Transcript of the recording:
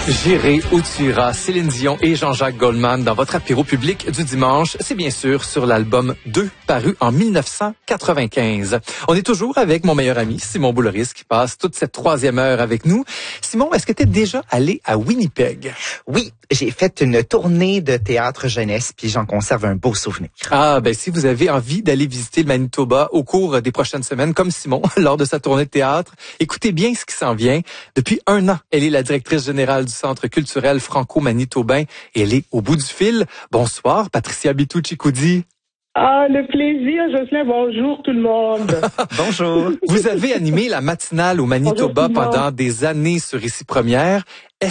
J'irai où tu iras, Céline Dion et Jean-Jacques Goldman dans votre apéro public du dimanche. C'est bien sûr sur l'album 2, paru en 1995. On est toujours avec mon meilleur ami, Simon Bouloris, qui passe toute cette troisième heure avec nous. Simon, est-ce que tu es déjà allé à Winnipeg? Oui, j'ai fait une tournée de théâtre jeunesse, puis j'en conserve un beau souvenir. Ah, ben si vous avez envie d'aller visiter le Manitoba au cours des prochaines semaines, comme Simon, lors de sa tournée de théâtre, écoutez bien ce qui s'en vient. Depuis 1 an, elle est la directrice générale du Centre culturel franco-manitobain et elle est au bout du fil. Bonsoir, Patricia Bitucci-Coudi. Ah, le plaisir, Jocelyn. Bonjour tout le monde. Bonjour. Vous avez animé la matinale au Manitoba pendant des années sur Ici Première.